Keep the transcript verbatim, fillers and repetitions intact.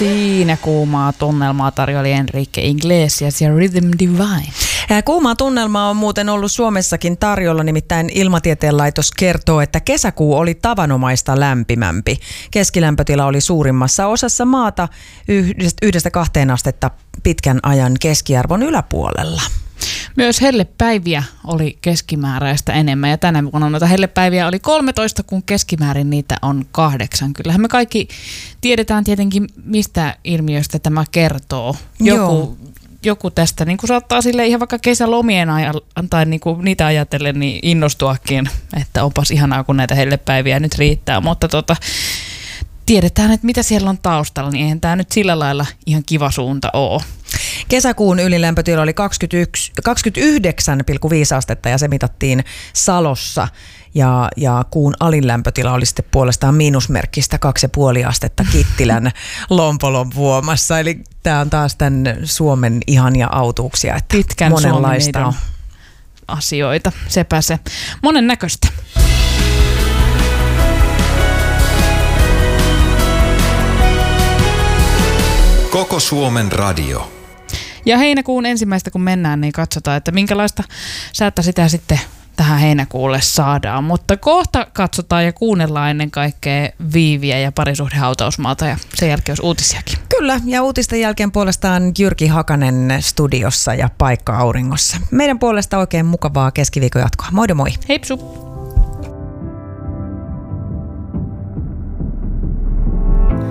Siinä kuumaa tunnelmaa tarjoili Enrique Iglesias ja Rhythm Divine. Kuumaa tunnelmaa on muuten ollut Suomessakin tarjolla, nimittäin Ilmatieteen laitos kertoo, että kesäkuu oli tavanomaista lämpimämpi. Keskilämpötila oli suurimmassa osassa maata yhdestä kahteen astetta pitkän ajan keskiarvon yläpuolella. Myös hellepäiviä oli keskimääräistä enemmän ja tänä vuonna noita hellepäiviä oli kolmetoista, kun keskimäärin niitä on kahdeksan. Kyllähän me kaikki tiedetään tietenkin, mistä ilmiöstä tämä kertoo. Joku, joku tästä niin kuin saattaa sille ihan vaikka kesälomien ajan, tai niin kuin niitä ajatellen niin innostuakin, että onpas ihanaa, kun näitä hellepäiviä nyt riittää, mutta tota, tiedetään, että mitä siellä on taustalla, niin eihän tämä nyt sillä lailla ihan kiva suunta ole. Kesäkuun ylilämpötila oli kaksikymmentäyksi, kaksikymmentäyhdeksän pilkku viisi astetta ja se mitattiin Salossa. Ja, ja kuun alinlämpötila oli sitten puolestaan miinusmerkkistä kaksi pilkku viisi astetta Kittilän Lompolon vuomassa. Eli tämä on taas tämän Suomen ihania autuuksia, että pitkän monenlaista on asioita. Sepä se. Monen näköistä. Koko Suomen radio. Ja heinäkuun ensimmäistä kun mennään, niin katsotaan, että minkälaista säätä sitä sitten tähän heinäkuulle saadaan. Mutta kohta katsotaan ja kuunnellaan ennen kaikkea Viiviä ja parisuhdehautausmaalta ja sen jälkeen olisi uutisiakin. Kyllä, ja uutisten jälkeen puolestaan Jyrki Hakanen studiossa ja paikka auringossa. Meidän puolesta oikein mukavaa keskiviikon jatkoa. Moido moi! Heipsu!